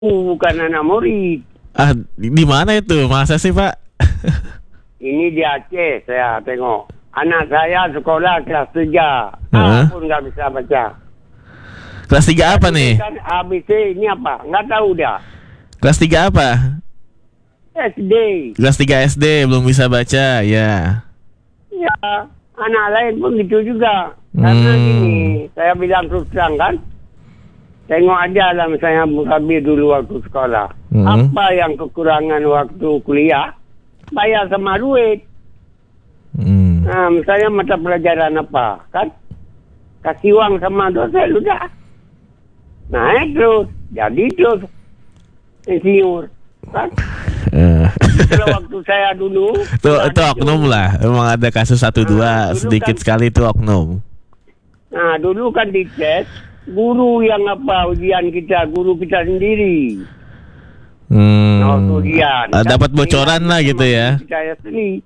bukan anak murid. Di mana itu? Masa sih, Pak? Ini di Aceh saya tengok. Anak saya sekolah kelas 3. Pun nggak bisa baca. Kelas 3 apa nih? Kan ABC ini apa? Nggak tahu dah. Kelas 3 apa? SD. Kelas 3 SD belum bisa baca, ya. Ya, anak lain pun gitu juga. Karena gini, saya bilang terus terang kan. Tengok aja lah misalnya kami dulu waktu sekolah. Apa yang kekurangan waktu kuliah? Bayar sama duit. Nah, misalnya mata pelajaran apa? Kan? Kasih uang sama dosen, udah. Naik terus. Jadi terus. Insinyur. Kan? Kalau waktu saya dulu. Itu oknum lah. Memang ada kasus 1-2 sedikit kan, sekali itu oknum. Nah, dulu kan dites. Guru yang apa ujian kita, guru kita sendiri. Ujian. Dapat bocoran lah gitu ya. Saya sendiri.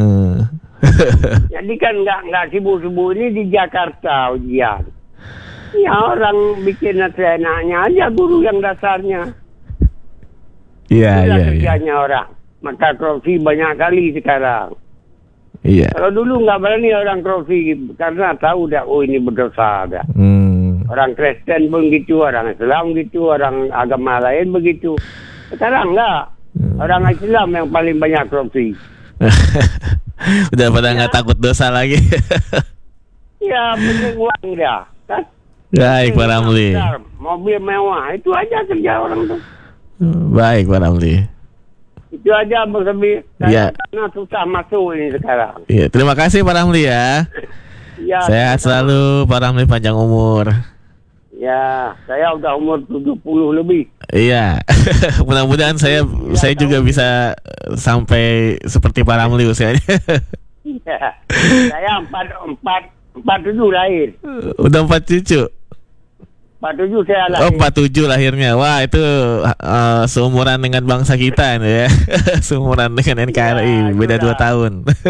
Jadi kan nggak sibuk-sibuk ini di Jakarta ujian. Ya orang bikin seenaknya aja guru yang dasarnya. Iya. Kerjanya orang. Maka korupsi banyak kali sekarang. Iya. Kalau dulu nggak berani orang korupsi karena tahu dah ini berdosa dah. Orang Kristen pun gitu, orang Islam gitu, orang agama lain begitu. Sekarang enggak. Orang Islam yang paling banyak korupsi. Udah pada nggak takut dosa lagi. Ya, penting uang dah. Kan? Baik, Pak Ramli. Mobil mewah, itu aja kerja orang tuh. Baik, Pak Ramli. Itu aja berlebih. Karena susah masuk ini sekarang. Iya, terima kasih Pak Ramli ya. Ya, sehat selalu Pak Ramli, panjang umur. Ya, saya udah umur 70 lebih. Iya. Mudah-mudahan saya juga bisa sampai seperti Pak Ramli usianya. Iya. Saya 47 lahir. Udah 4 cucu. 47 saya lahir. 47 lahirnya. Wah, itu seumuran dengan bangsa kita ini ya. Seumuran dengan NKRI, beda 2 tahun.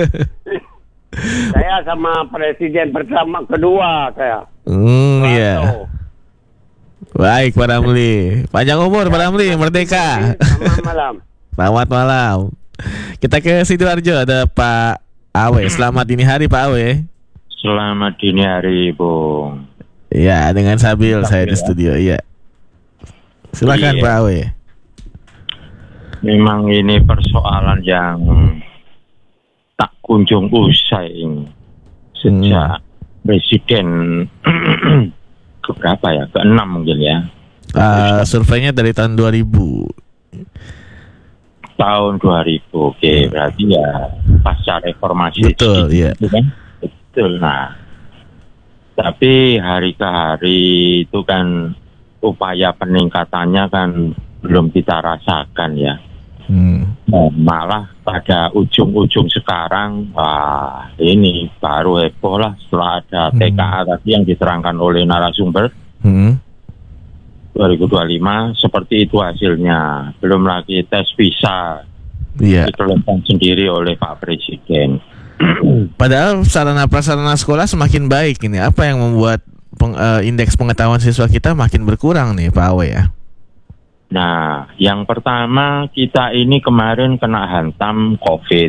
Saya sama presiden pertama kedua saya. Iya. Baik Pak Ramli. Panjang umur Pak Ramli, merdeka. Selamat malam. Selamat malam. Kita ke Sidoarjo, ada Pak Awe. Selamat dini hari Pak Awe. Selamat dini hari Bung. Iya, dengan Sabil saya di studio. Iya. Silakan Pak Awe. Memang ini persoalan yang tak kunjung usai ini. Sejak Presiden keberapa ya? Ke-6 mungkin ya. Surveinya dari tahun 2000. Tahun 2000. Oke, berarti ya pasca reformasi. Betul, iya. Kan? Betul. Nah, tapi hari ke hari itu kan upaya peningkatannya kan belum kita rasakan ya. Malah pada ujung-ujung sekarang, wah ini baru heboh lah setelah ada TKA tadi yang diterangkan oleh narasumber 2025 seperti itu hasilnya. Belum lagi tes PISA dikeluarkan sendiri oleh Pak Presiden. Padahal sarana prasarana sekolah semakin baik ini. Apa yang membuat indeks pengetahuan siswa kita makin berkurang nih Pak Awe ya? Nah, yang pertama kita ini kemarin kena hantam COVID.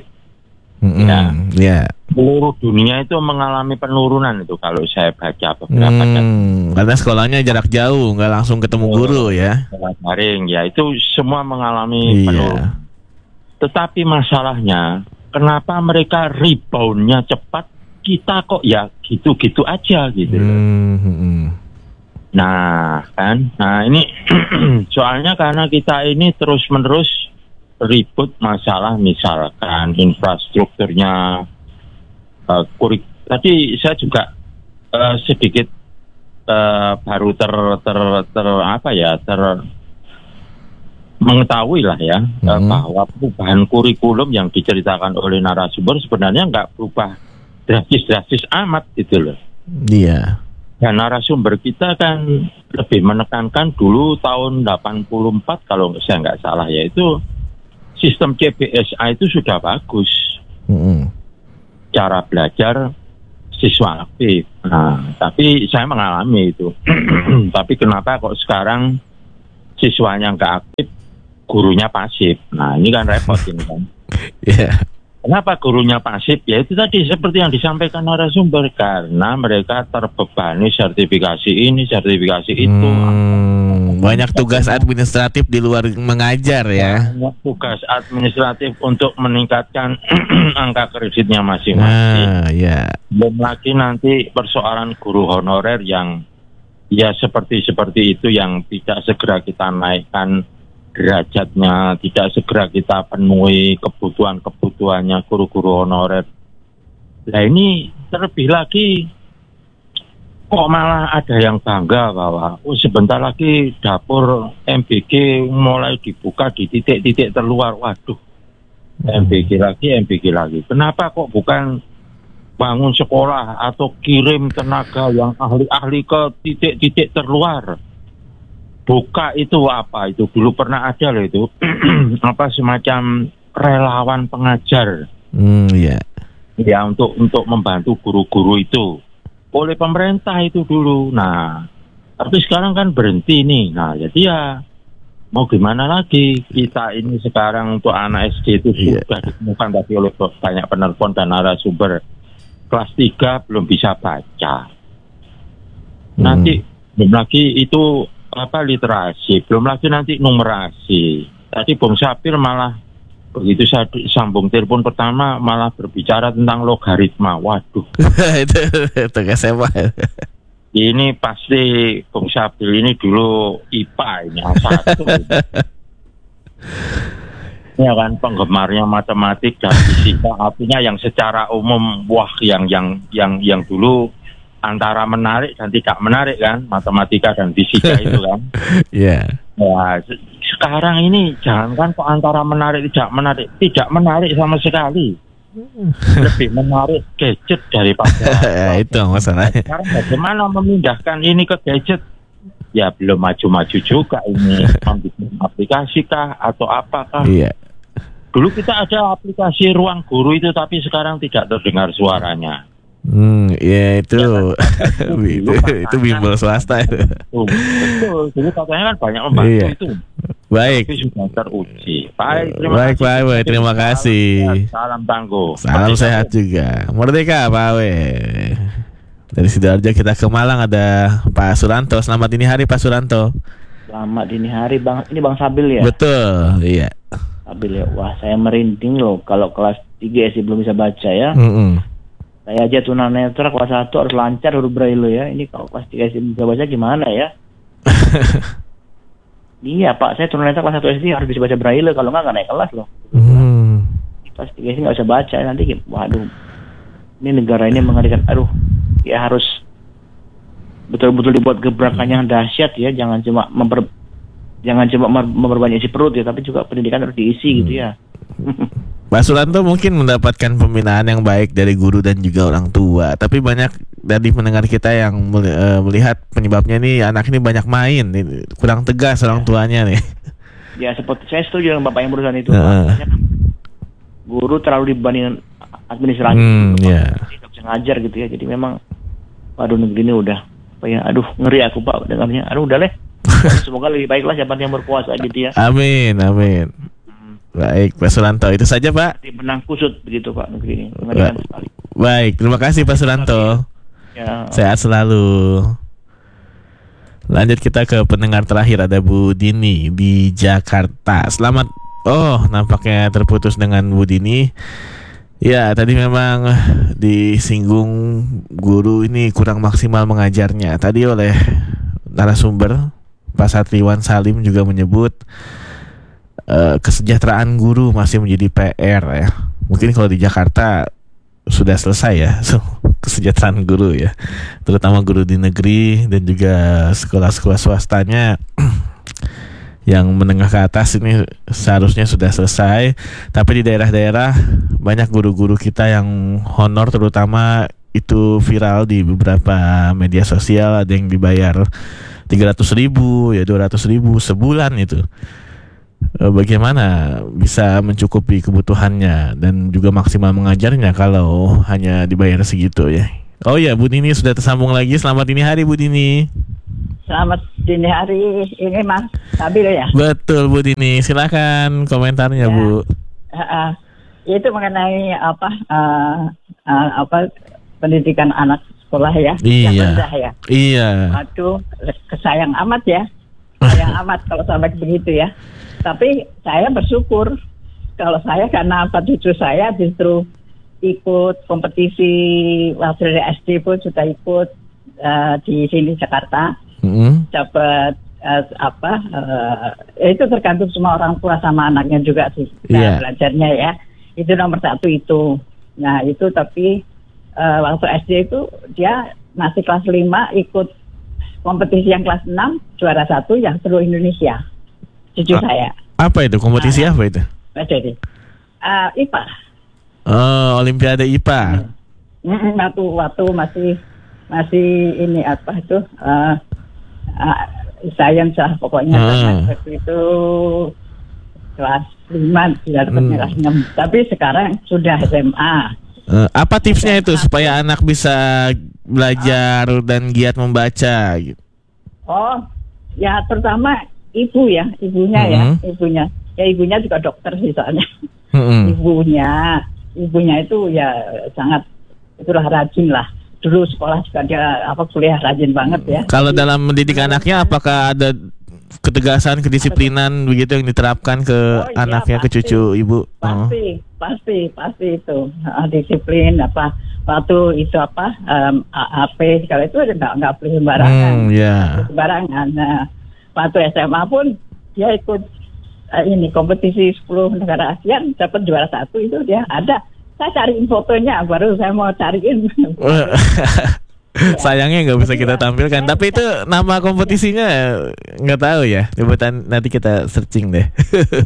Seluruh dunia itu mengalami penurunan itu kalau saya baca beberapa karena sekolahnya jarak jauh, nggak langsung ketemu guru ya. Daring ya, itu semua mengalami penurunan. Tetapi masalahnya, kenapa mereka reboundnya cepat, kita kok ya gitu-gitu aja gitu. Nah kan, ini soalnya karena kita ini terus-menerus ribut masalah misalkan infrastrukturnya, tadi saya juga sedikit baru mengetahui lah ya bahwa perubahan kurikulum yang diceritakan oleh narasumber sebenarnya nggak berubah drastis amat gitu loh. Iya. Dan narasumber kita kan lebih menekankan dulu tahun 84 kalau saya nggak salah ya, itu sistem CBSA itu sudah bagus. Cara belajar siswa aktif. Nah, tapi saya mengalami itu. Tapi kenapa kok sekarang siswanya nggak aktif, gurunya pasif. Nah ini kan repot ini kan. Yeah. Kenapa gurunya pasif? Ya itu tadi seperti yang disampaikan narasumber, karena mereka terbebani sertifikasi ini, sertifikasi itu. Banyak tugas administratif di luar mengajar ya. Banyak tugas administratif untuk meningkatkan angka kreditnya masing-masing. Ya. Belum lagi nanti persoalan guru honorer yang ya seperti itu yang tidak segera kita naikkan derajatnya, tidak segera kita penuhi kebutuhannya guru-guru honorer. Nah ini terlebih lagi kok malah ada yang bangga bahwa sebentar lagi dapur MBG mulai dibuka di titik-titik terluar. Waduh, MBG lagi. Kenapa kok bukan bangun sekolah atau kirim tenaga yang ahli-ahli ke titik-titik terluar? Buka itu apa itu? Dulu pernah ada loh itu apa semacam relawan pengajar. Ya untuk membantu guru-guru itu oleh pemerintah itu dulu. Nah, tapi sekarang kan berhenti nih. Nah, jadi ya mau gimana lagi? Kita ini sekarang untuk anak SD itu sudah ditemukan tadi oleh banyak penelpon dan narasumber. Kelas 3 belum bisa baca. Nanti belum lagi itu literasi, belum lagi nanti numerasi. Tadi Bung Sapir malah begitu saya sambung telepon pertama malah berbicara tentang logaritma. Waduh. itu SMA. Ini pasti Bung Sapir ini dulu IPA ini A1. Ya kan penggemarnya matematik dan fisika, artinya yang secara umum yang dulu antara menarik dan tidak menarik kan, matematika dan fisika itu kan. Iya. Nah, sekarang ini jangankan kok antara menarik tidak menarik sama sekali. Lebih menarik gadget daripada itu masalahnya. Sekarang bagaimana memindahkan ini ke gadget? Ya belum maju-maju juga ini. Aplikasi kah atau apakah? Iya. Dulu kita ada aplikasi ruang guru itu, tapi sekarang tidak terdengar suaranya. Ya itu itu bimbel swasta itu. Betul, jadi katanya kan banyak membantu itu. Baik. Tapi sudah teruji. Baik Pak Awe, terima kasih. Salam tangguh. Salam sehat juga. Merdeka Pak Awe. Dari Sidoarjo kita ke Malang ada Pak Suranto. Selamat dini hari Pak Suranto. Selamat dini hari Bang. Ini Bang Sabil ya? Betul, iya. Sabil ya. Wah, saya merinding loh kalau kelas 3 SD belum bisa baca ya. Saya aja tunanetra kelas 1 harus lancar huruf braille ya. Ini kalau kelas 3 SD bisa baca gimana ya? Iya Pak, saya tunanetra kelas 1 SD harus bisa baca braille, kalau nggak naik kelas loh. Kelas 3 SD nggak bisa baca nanti. Waduh, ini negara ini mengadakan, ya harus betul-betul dibuat gebrakan yang dahsyat ya. Jangan cuma memperbanyak isi perut ya, tapi juga pendidikan harus diisi gitu ya. Pak Suranto mungkin mendapatkan pembinaan yang baik dari guru dan juga orang tua, tapi banyak dari pendengar kita yang melihat penyebabnya nih anak ini banyak main, kurang tegas orang tuanya nih. Ya seperti saya setuju dengan Bapak yang barusan itu. Guru terlalu dibandingkan administrasi, tidak bisa ngajar gitu ya. Jadi memang, waduh negeri ini udah, ngeri aku Pak dengarnya. Udah deh. Semoga lebih baiklah siapa yang berkuasa gitu ya. Amin. Baik, Pak Suranto. Itu saja, Pak. Benang kusut begitu, Pak, negeri ini. Mengerikan sekali. Baik, terima kasih Pak Suranto. Ya. Sehat selalu. Lanjut kita ke pendengar terakhir, ada Bu Dini di Jakarta. Selamat. Nampaknya terputus dengan Bu Dini. Ya, tadi memang disinggung guru ini kurang maksimal mengajarnya. Tadi oleh narasumber Pak Satriwan Salim juga menyebut kesejahteraan guru masih menjadi PR ya. Mungkin kalau di Jakarta sudah selesai ya kesejahteraan guru ya, terutama guru di negeri dan juga sekolah-sekolah swastanya yang menengah ke atas ini seharusnya sudah selesai. Tapi di daerah-daerah banyak guru-guru kita yang honor, terutama itu viral di beberapa media sosial, ada yang dibayar 300.000 ya 200.000 sebulan itu. Bagaimana bisa mencukupi kebutuhannya dan juga maksimal mengajarnya kalau hanya dibayar segitu ya. Oh ya, Bu Dini sudah tersambung lagi. Selamat dini hari Bu Dini. Selamat dini hari ini Mas Sabil ya. Betul Bu Dini, silakan komentarnya ya. Bu. Itu mengenai pendidikan anak sekolah ya, yang rendah ya. Iya. Aduh, kesayang amat ya, sayang amat kalau sampai begitu ya. Tapi saya bersyukur kalau saya karena cucu saya justru ikut kompetisi waktu dari SD pun sudah ikut di sini Jakarta. Dapat itu tergantung semua orang tua sama anaknya juga sih belajarnya ya. Itu nomor 1 itu. Nah itu tapi waktu SD itu dia masih kelas 5 ikut kompetisi yang kelas 6 juara 1 yang seluruh Indonesia. Cucu saya. Apa itu kompetisi apa itu? Jadi IPA. Oh, Olimpiade IPA. Waktu masih ini apa itu sains lah pokoknya. Waktu itu kelas 5 tidak dapatnya kelas 6. Tapi sekarang sudah SMA. Apa tipsnya itu supaya anak bisa belajar dan giat membaca gitu? Oh, ya terutama ibunya ya ibunya juga dokter sih soalnya. Ibunya itu ya sangat itulah rajin lah. Dulu sekolah juga dia kuliah rajin banget ya. Kalau dalam mendidik anaknya apakah ada ketegasan, kedisiplinan begitu yang diterapkan ke anaknya, ke cucu ibu? Pasti itu disiplin waktu itu AP kalau itu nggak boleh sembarangan. Sembarangan. Nah, waktu SMA pun dia ikut kompetisi 10 negara ASEAN dapat juara 1 itu dia ada. Saya cariin fotonya baru saya mau cariin. Sayangnya nggak bisa kita tampilkan. Tapi itu nama kompetisinya nggak tahu ya. Coba nanti kita searching deh.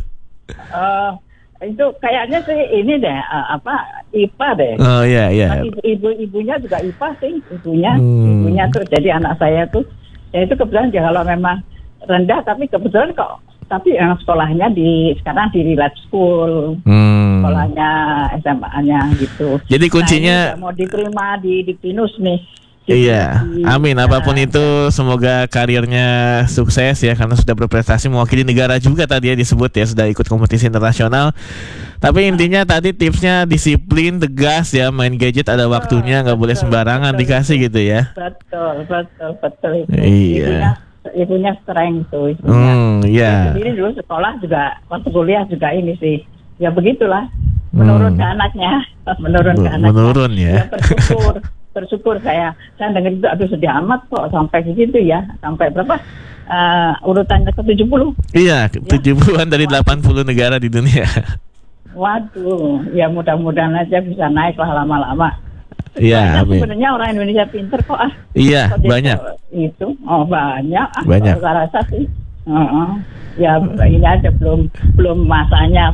Itu kayaknya sih ini deh IPA deh. Oh iya. Ibunya juga IPA sih. Ibunya tuh jadi anak saya tuh. Ya itu kebetulan kalau memang rendah tapi kebetulan tapi yang sekolahnya sekarang di Relate School, sekolahnya SMA-nya gitu. Jadi kuncinya mau diterima di Pinus nih. Iya, amin. Apapun itu, semoga karirnya sukses ya, karena sudah berprestasi mewakili negara juga tadi ya disebut ya, sudah ikut kompetisi internasional. Tapi intinya tadi tipsnya disiplin, tegas ya, main gadget ada waktunya, nggak boleh sembarangan dikasih gitu ya. Betul itu. Iya. Ibunya strength tuh ibunya. Iya. Sendiri dulu sekolah juga waktu kuliah juga ini sih. Ya begitulah. Menurun ke anaknya. Menurun ya. Bersyukur saya dengar itu aduh sedih amat kok sampai segitu ya. Sampai berapa? Urutannya ke 70. Iya, 70-an dari 80 negara di dunia. Waduh, ya mudah-mudahan aja bisa naik lah lama-lama. Iya, sebenarnya orang Indonesia pinter kok Iya, banyak. Itu banyak. Banyak. Saya rasa sih. Ya ini aja belum masanya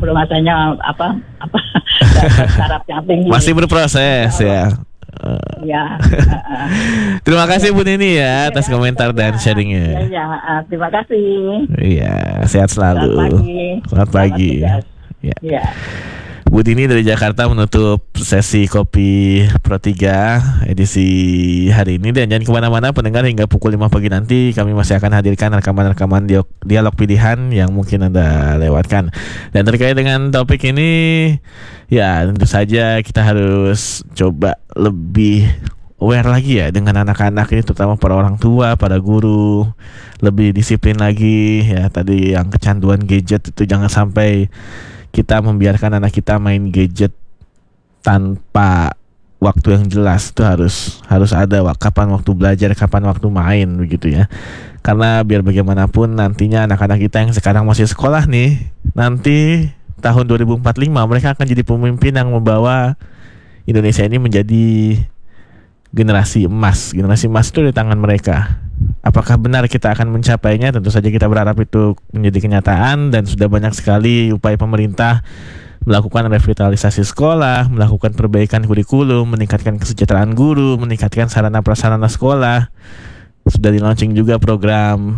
syarat yang tinggi. Masih berproses ya. Ya. Terima kasih Bu Nini ya atas komentar dan sharingnya. Iya, terima kasih. Iya, sehat selalu. Selamat pagi. Ya. Bu Dini dari Jakarta menutup sesi Kopi Pro 3 edisi hari ini. Dan jangan kemana-mana pendengar, hingga pukul 5 pagi nanti kami masih akan hadirkan rekaman-rekaman dialog pilihan yang mungkin Anda lewatkan. Dan terkait dengan topik ini, ya tentu saja kita harus coba lebih aware lagi ya dengan anak-anak ini, terutama para orang tua, para guru, lebih disiplin lagi ya. Tadi yang kecanduan gadget itu jangan sampai kita membiarkan anak kita main gadget tanpa waktu yang jelas. Itu harus ada kapan waktu belajar, kapan waktu main begitu ya. Karena biar bagaimanapun nantinya anak-anak kita yang sekarang masih sekolah nih, nanti tahun 2045 mereka akan jadi pemimpin yang membawa Indonesia ini menjadi generasi emas. Generasi emas itu di tangan mereka. Apakah benar kita akan mencapainya? Tentu saja kita berharap itu menjadi kenyataan. Dan sudah banyak sekali upaya pemerintah melakukan revitalisasi sekolah, melakukan perbaikan kurikulum, meningkatkan kesejahteraan guru, meningkatkan sarana prasarana sekolah. Sudah di-launching juga program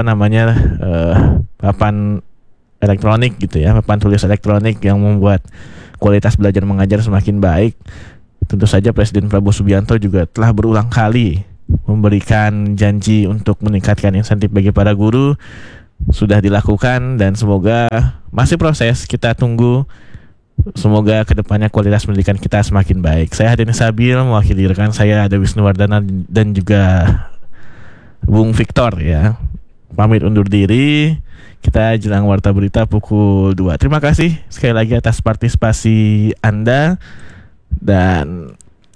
papan elektronik gitu ya, papan tulis elektronik yang membuat kualitas belajar mengajar semakin baik. Tentu saja Presiden Prabowo Subianto juga telah berulang kali memberikan janji untuk meningkatkan insentif bagi para guru sudah dilakukan, dan semoga masih proses, kita tunggu. Semoga kedepannya kualitas pendidikan kita semakin baik. Saya Hadin Sabil, mewakili rekan saya ada Wisnuwardana dan juga Bung Victor ya. Pamit undur diri. Kita jelang warta berita pukul 2. Terima kasih sekali lagi atas partisipasi Anda, dan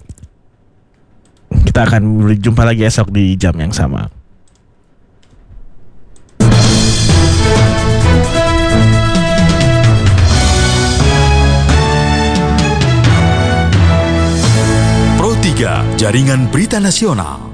kita akan berjumpa lagi esok di jam yang sama. Pro 3, Jaringan Berita Nasional.